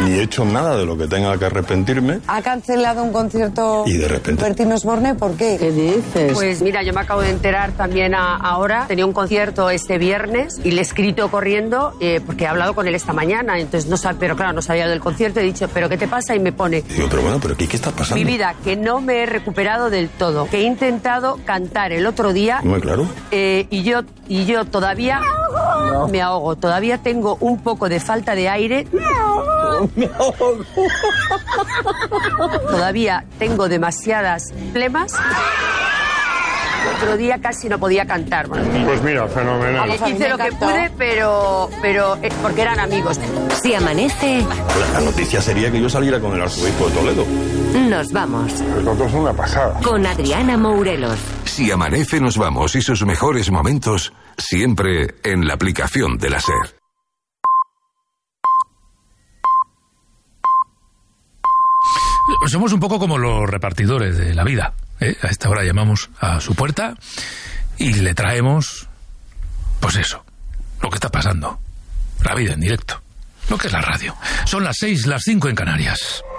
ni he hecho nada de lo que tenga que arrepentirme. ¿Ha cancelado un concierto y de repente Bertín Osborne? ¿Por qué? ¿Qué dices? Pues mira, yo me acabo de enterar también ahora. Tenía un concierto este viernes y le he escrito corriendo porque he hablado con él esta mañana. Entonces pero claro, no sabía del concierto. He dicho, ¿pero qué te pasa? Y me pone... Digo, pero bueno, ¿pero qué está pasando? Mi vida, que no me he recuperado del todo. Que he intentado cantar el otro día. Muy claro. Y yo todavía me ahogo. Todavía tengo un poco de falta de aire. Me ahogo. Todavía tengo demasiadas flemas. El otro día casi no podía cantar. Pues mira, fenomenal. Hice lo que pude, pero porque eran amigos. Si amanece... La noticia sería que yo saliera con el arzobispo de Toledo. Nos vamos. El doctor es una pasada. Con Adriana Mourelos. Si amanece, nos vamos y sus mejores momentos siempre en la aplicación de la SER. Somos un poco como los repartidores de la vida. A esta hora llamamos a su puerta y le traemos, pues eso, lo que está pasando. La vida en directo. Lo que es la radio. Son las 6, las 5 en Canarias.